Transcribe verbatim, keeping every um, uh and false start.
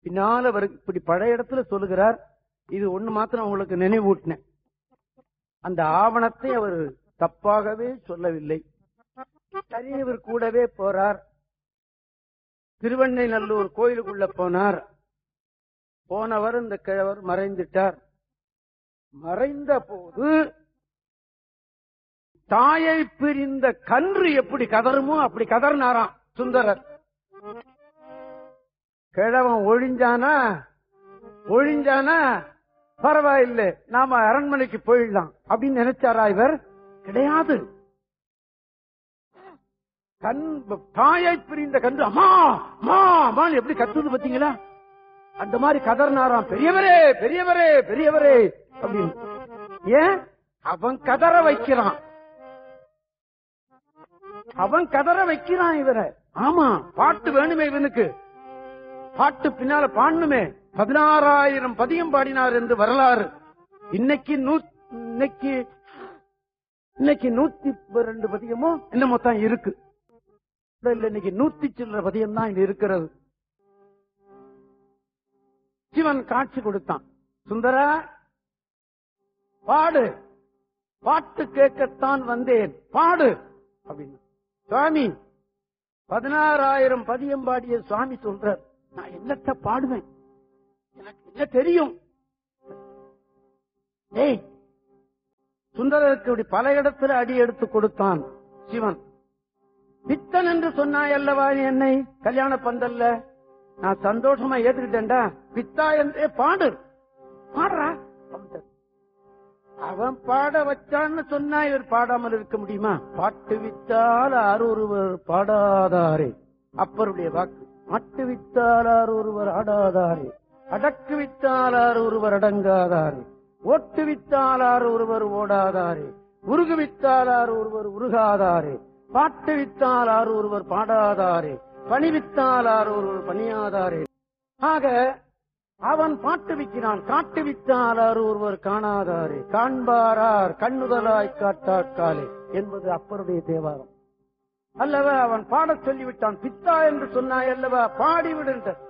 பின்னால அவர் இப்படி பழைய இடத்துல சொல்லுகிறார். இது ஒண்ணு மாத்திரம் உங்களுக்கு நினைவூட்டினேன். அந்த ஆவணத்தை அவர் தப்பாகவே சொல்லவில்லை. சரி, இவர் கூடவே போறார். திருவெண்ணைநல்லூர் கோயிலுக்குள்ள போனார். போனவர் இந்த கிழவர் மறைந்துட்டார். மறைந்த போது தாயை பிரிந்த கன்று எப்படி கதறுமோ அப்படி கதறினாராம் சுந்தரர். கிழவன் ஒழிஞ்சானா ஒழிஞ்சானா பரவாயில்லை, நாம அரண்மனைக்கு போயிடலாம் அப்படின்னு நினைச்சாரா இவர்? கிடையாது. கண் தாயை பிரிந்த கன்று அம்மா அம்மா அம்மான்னு எப்படி கத்துது பாத்தீங்களா? அந்த மாதிரி கதறினாராம். பெரியவரே பெரியவரே பெரியவரே அப்படின்னு. ஏன்? அவன் கதற வைக்கிறான், அவன் கதற வைக்கிறான் இவரை. ஆமா, பாட்டு வேணுமே இவனுக்கு, பாட்டு பின்னால பாடணுமே. பதினாறாயிரம் பதியம் பாடினார் என்று வரலாறு. இன்னைக்கு இன்னைக்கு இன்னைக்கு நூத்தி ரெண்டு பதியமோ என்னமோ தான் இருக்கு. இன்னைக்கு நூத்தி சில்லற பதியம் தான் இது இருக்கிறது. சிவன் காட்சி கொடுத்தான். சுந்தரா பாடு, பாட்டு கேட்கத்தான் வந்தேன், பாடு அப்படின்னு. சுவாமி பதினாறாயிரம் பதியம் பாடிய சுவாமி சொல்றார், நான் என்னத்த பாடுவேன், எனக்கு என்ன தெரியும். ஏய், சுந்தரருக்கு பல இடத்துல அடி எடுத்து கொடுத்தான் சிவன். பித்தன் என்று சொன்னாய் அல்லவா என்னை கல்யாண பந்தல்ல, நான் சந்தோஷமா ஏத்துக்கிட்டேன்டா. பித்தா என்றே பாடு, பாடுறா. அவன் பாட வச்சான்னு சொன்னா இவர் பாடாமல் இருக்க முடியுமா? பாட்டு வித்தால் ஆறு ஒருவர் பாடாதாரே, அப்பருடைய வாக்கு. மாட்டு வித்தால் ஆறு ஒருவர் ஆடாதாரே, அடக்கு வித்தால் ஆறு ஒருவர் அடங்காதாரே, ஓட்டு வித்தால் ஆறு ஒருவர் ஓடாதாரே, உருகு வித்தால் ஆறு ஒருவர் உருகாதாரே, பாட்டு வித்தால் ஆறு ஒருவர் பாடாதாரே, பணிவித்தால் ஆறு ஒருவர் பணியாதாரே. ஆக அவன் பாட்டு விற்கிறான். காட்டு வித்தால் ஆறு ஒருவர் காணாதாரே, காண்பாரார் கண்ணுதலாய் காட்டாக்காலே என்பது அப்பருடைய தேவாரம் அல்லவா? அவன் பாடச் சொல்லிவிட்டான். பித்தா என்று சொன்னாய் அல்லவா, பாடிவிடுன்ற